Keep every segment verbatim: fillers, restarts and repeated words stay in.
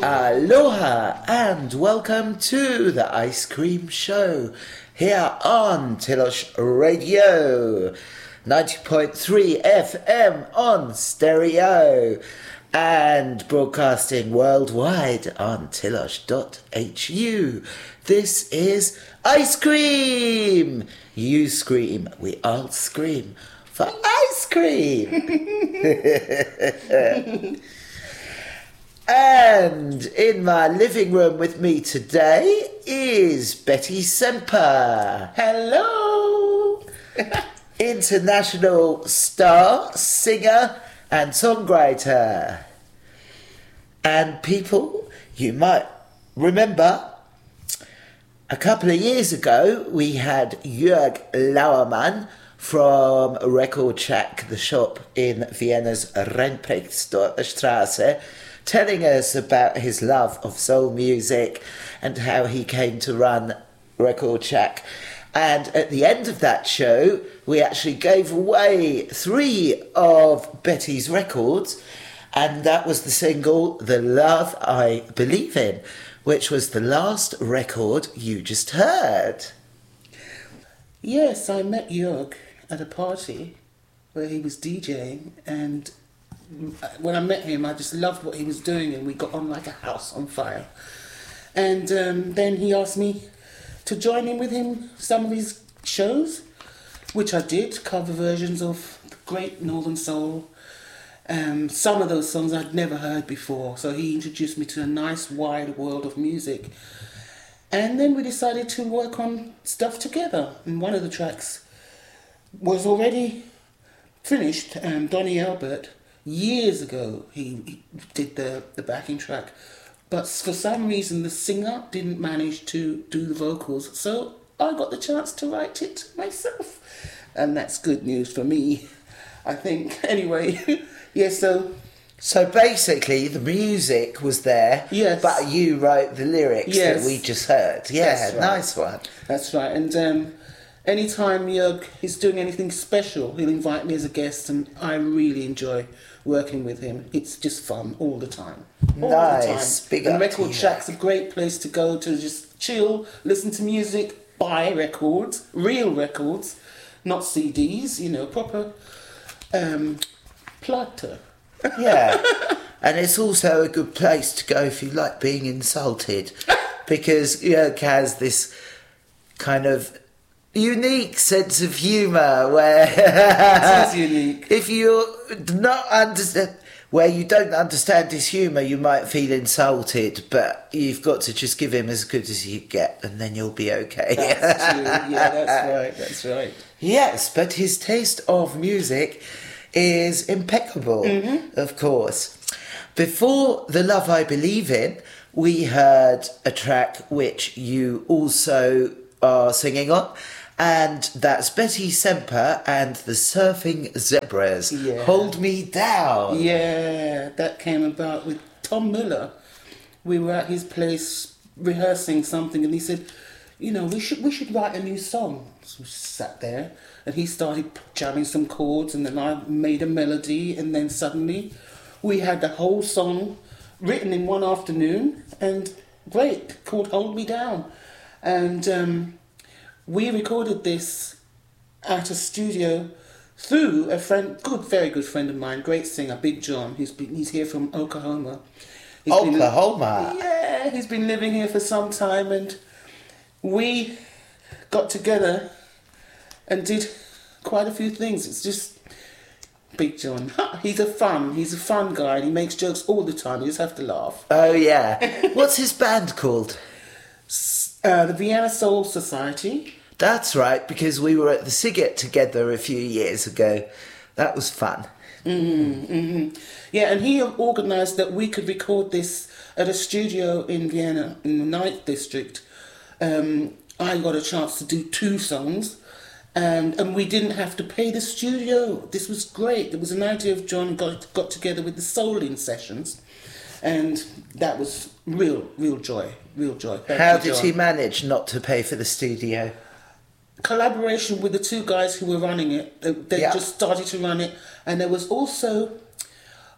Aloha and welcome to the Ice Cream Show here on Tilosh Radio, ninety point three F M on stereo and broadcasting worldwide on tilosh dot h u. This is Ice Cream! You scream, we all scream for ice cream! And in my living room with me today is Betty Semper. Hello! International star, singer and songwriter. And people, you might remember, a couple of years ago we had Jörg Lauermann from Record Shack, the shop in Vienna's Rembrandtstraße, telling us about his love of soul music and how he came to run Record Shack. And at the end of that show, we actually gave away three of Betty's records, and that was the single The Love I Believe In, which was the last record you just heard. Yes, I met Jörg at a party where he was DJing, and when I met him, I just loved what he was doing, and we got on like a house on fire. And um, then he asked me to join in with him some of his shows, which I did, cover versions of the great Northern Soul. Um, some of those songs I'd never heard before, so he introduced me to a nice wide world of music. And then we decided to work on stuff together, and one of the tracks was already finished. um, Donny Elbert, years ago, he, he did the, the backing track, but for some reason the singer didn't manage to do the vocals, so I got the chance to write it myself, and that's good news for me, I think. Anyway, yeah, so... So basically the music was there, yes, but you wrote the lyrics yes, that we just heard. Yeah, that's right. Nice one. That's right, and um, anytime Jörg is doing anything special, he'll invite me as a guest, and I really enjoy working with him. It's just fun all the time. All Nice. the time. Big and up Record to Shack's a great place to go to just chill, listen to music, buy records, real records, not C Ds, you know, proper um, platter. Yeah, and it's also a good place to go if you like being insulted, because Jörg has this kind of unique sense of humour where It is unique. if you not understand, where you don't understand his humour, you might feel insulted, but you've got to just give him as good as you get, and then you'll be okay. That's true. Yeah, that's right. That's right. Yes, but his taste of music is impeccable, mm-hmm. of course. Before The Love I Believe In, we heard a track which you also are singing on, and that's Betty Semper and the Surfing Zebras. Yeah. Hold Me Down. Yeah, that came about with Tom Miller. We were at his place rehearsing something, and he said, you know, we should we should write a new song. So we sat there, and he started jamming some chords, and then I made a melody, and then suddenly we had the whole song written in one afternoon, and great, called Hold Me Down. And um, we recorded this at a studio through a friend, good, very good friend of mine, great singer, Big John. He's been, he's here from Oklahoma. He's Oklahoma? Been, yeah, he's been living here for some time, and we got together and did quite a few things. It's just Big John. He's a fun, he's a fun guy, and he makes jokes all the time. You just have to laugh. Oh, yeah. What's his band called? Uh, the Vienna Soul Society. That's right, because we were at the Siget together a few years ago. That was fun. Mm-hmm, mm-hmm. Yeah, and he organised that we could record this at a studio in Vienna, in the ninth District. Um, I got a chance to do two songs, and and we didn't have to pay the studio. This was great. It was an idea of John got got together with the Soul-In Sessions, and that was real, real joy, real joy. Thank How you, did John. he manage not to pay for the studio? Collaboration with the two guys who were running it. They, they Yeah. just started to run it, and there was also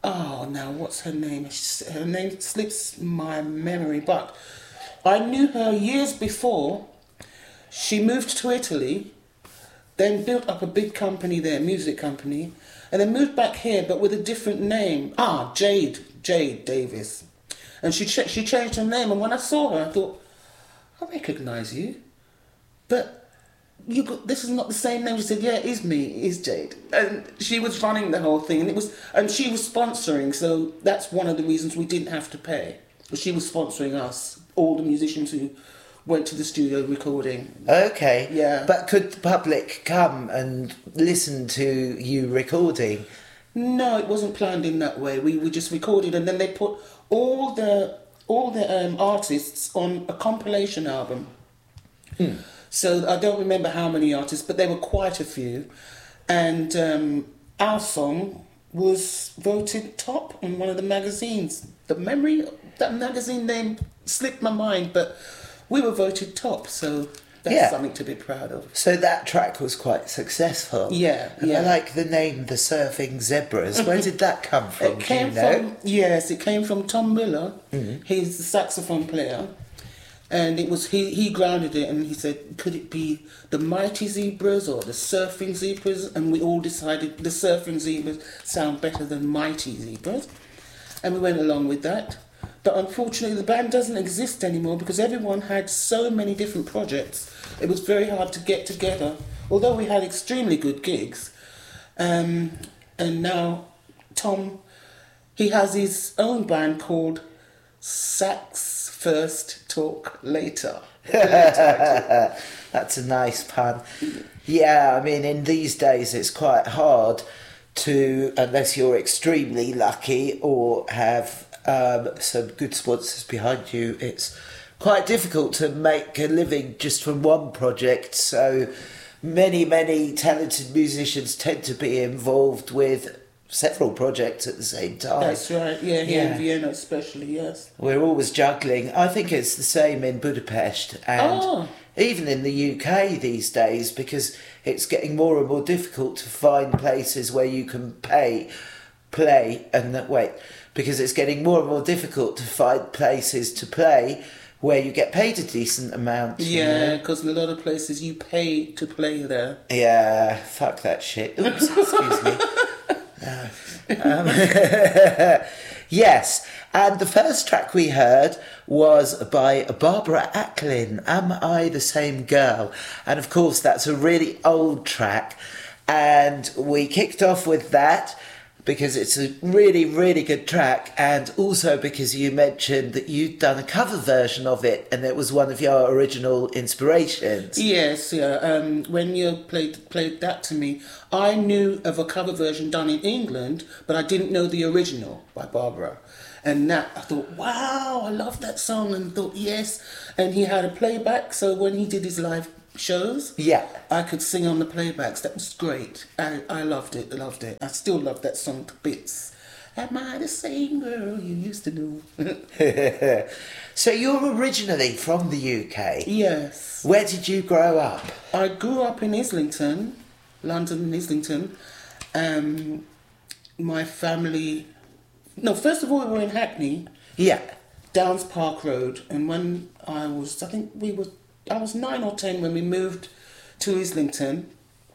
Oh, now what's her name? She's- Her name slips my memory, but I knew her years before. She moved to Italy, then built up a big company there, music company, and then moved back here, but with a different name. Ah, Jade, Jade Davis. And she ch- she changed her name, and when I saw her, I thought, I recognise you, but you got, this is not the same name. She said, yeah, it is me, it is Jade. And she was running the whole thing, and it was, and she was sponsoring, so that's one of the reasons we didn't have to pay. She was sponsoring us, all the musicians who went to the studio recording. Okay. Yeah. But could the public come and listen to you recording? No, it wasn't planned in that way. We, we just recorded, and then they put all the all the um, artists on a compilation album. Hmm. So I don't remember how many artists, but there were quite a few. And um, our song was voted top on one of the magazines. The memory, that magazine name slipped my mind, but we were voted top, so that's Yeah. something to be proud of. So that track was quite successful. Yeah, And yeah. I like the name, The Surfing Zebras. Where did that come from? It came do you know? from, yes, it came from Tom Miller. Mm-hmm. He's the saxophone player. And it was he, he grounded it, and he said, could it be the Mighty Zebras or the Surfing Zebras? And we all decided the Surfing Zebras sound better than Mighty Zebras. And we went along with that. But unfortunately, the band doesn't exist anymore because everyone had so many different projects. It was very hard to get together, although we had extremely good gigs. Um, and now Tom, he has his own band called Sax First, Talk Later. That's a nice pun. Yeah, I mean, in these days it's quite hard to, unless you're extremely lucky or have um, some good sponsors behind you, it's quite difficult to make a living just from one project. So many, many talented musicians tend to be involved with several projects at the same time. That's right, yeah, here Yeah. in Vienna especially, yes. We're always juggling. I think it's the same in Budapest and Oh. even in the U K these days, because it's getting more and more difficult to find places where you can pay, play, and that wait, because it's getting more and more difficult to find places to play where you get paid a decent amount. you Yeah, know? because in a lot of places you pay to play there. Yeah, fuck that shit. Oops, excuse me. No. Um, yes, and the first track we heard was by Barbara Acklin, Am I the Same Girl? And of course, that's a really old track. And we kicked off with that because it's a really, really good track, and also because you mentioned that you'd done a cover version of it and it was one of your original inspirations. Yes, yeah. Um, when you played played that to me, I knew of a cover version done in England, but I didn't know the original by Barbara. And that, I thought, wow, I love that song, and thought, yes. And he had a playback, so when he did his live shows, Yeah. I could sing on the playbacks. That was great. I, I loved it, loved it. I still love that song to bits. Am I the same girl you used to know? So you're originally from the U K. Yes. Where did you grow up? I grew up in Islington, London, Islington. Um, my family... No, first of all, we were in Hackney, Yeah. Downs Park Road. And when I was, I think we were, I was nine or ten when we moved to Islington,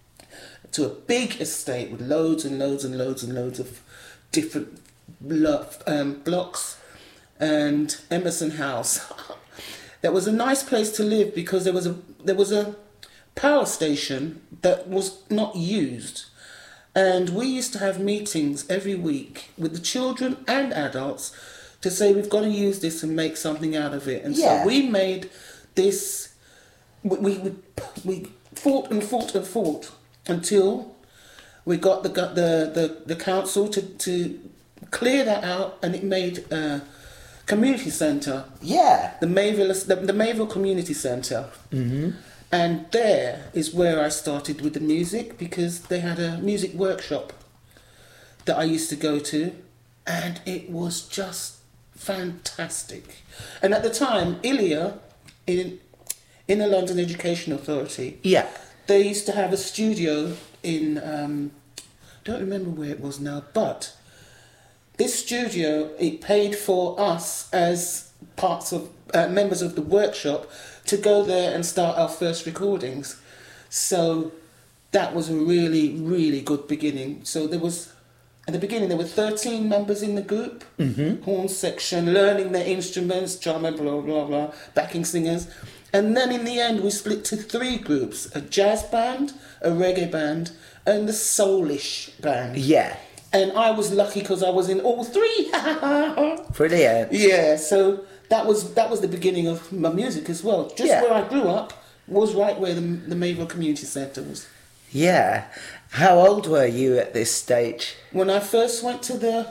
to a big estate with loads and loads and loads and loads of different blo- um, blocks, and Emerson House. That was a nice place to live because there was a there was a power station that was not used, and we used to have meetings every week with the children and adults to say we've got to use this and make something out of it. And Yeah. so we made this. We we we, we fought and fought and fought until we got the got the, the, the council to, to clear that out, and it made a community centre, Yeah. the Mayville the, the Mayville Community Centre. Mm-hmm. And there is where I started with the music, because they had a music workshop that I used to go to, and it was just fantastic. And at the time, Ilya, in in the London Education Authority, Yeah. they used to have a studio in, um, I don't remember where it was now, but this studio, it paid for us as parts of uh, members of the workshop to go there and start our first recordings. So that was a really, really good beginning. So there was, at the beginning, there were thirteen members in the group, Mm-hmm. horn section, learning their instruments, drummer, blah, blah, blah, backing singers. And then in the end, we split to three groups, a jazz band, a reggae band, and the soulish band. Yeah. And I was lucky because I was in all three. Brilliant. Yeah, so that was that was the beginning of my music as well. Just Yeah. where I grew up was right where the, the Mayville Community Centre was. Yeah. How old were you at this stage? When I first went to the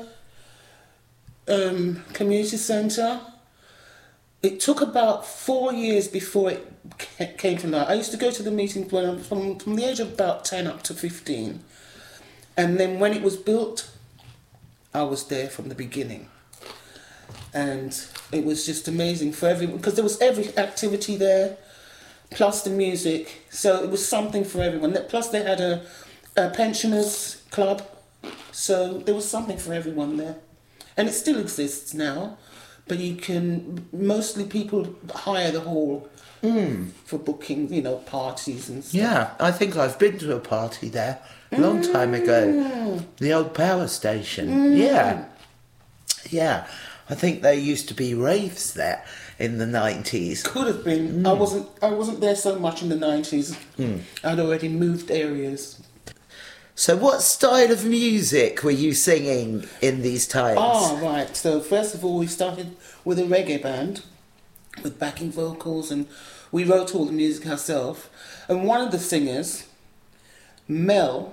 um, community centre, it took about four years before it ca- came to life. I used to go to the meetings when I was from, from the age of about ten up to fifteen. And then when it was built, I was there from the beginning. And it was just amazing for everyone, because there was every activity there, plus the music. So it was something for everyone. Plus they had a, a pensioners club. So there was something for everyone there. And it still exists now. But you can, mostly people hire the hall Mm. for booking, you know, parties and stuff. Yeah, I think I've been to a party there a long time ago. The old power station. Yeah. Yeah. I think there used to be raves there in the nineties. Could have been. I wasn't. I wasn't there so much in the nineties. Mm. I'd already moved areas. So what style of music were you singing in these times? Ah, right. So first of all, we started with a reggae band with backing vocals, and we wrote all the music ourselves. And one of the singers, Mel,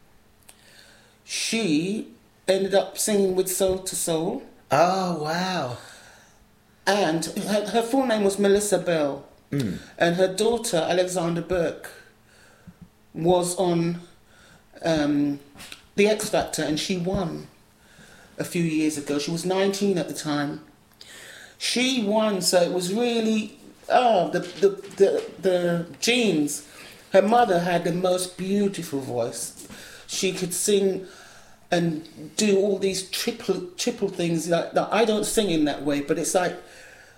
she ended up singing with Soul to Soul, Oh, wow. and her, her full name was Melissa Bell, Mm. and her daughter Alexandra Burke was on um, the X Factor, and she won a few years ago. She was nineteen at the time. She won, so it was really oh the the the, the genes. Her mother had the most beautiful voice. She could sing and do all these triple triple things. Like, like I don't sing in that way, but it's like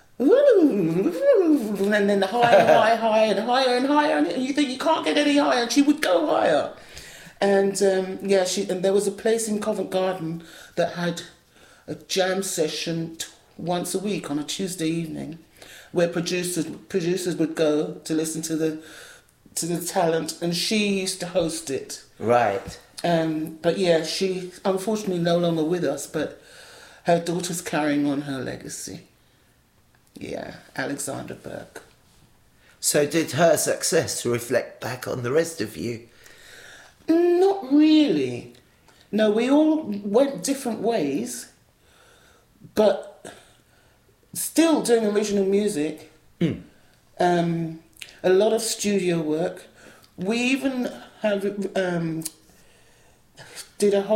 and then higher, higher, higher, and higher and higher, and you think you can't get any higher, and she would go higher. And um, yeah, she and there was a place in Covent Garden that had a jam session t- once a week on a Tuesday evening, where producers producers would go to listen to the to the talent, and she used to host it. Right. Um, but yeah, she unfortunately no longer with us, but her daughter's carrying on her legacy. Yeah, Alexandra Burke. So did her success reflect back on the rest of you? Not really. No, we all went different ways, but still doing original music. Mm. Um, a lot of studio work. We even have um, did a whole